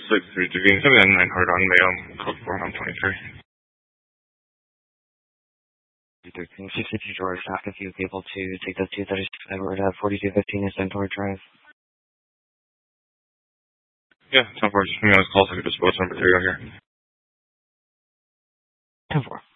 6-3 Devine, 7900 on Mayo, code 4 home 23. 1362 George, ask if you'd be able to take the 236 Edward at 4215 Centaur Drive. Yeah, 10-4, just give me those calls, I could just post number 3 out here. 10-4.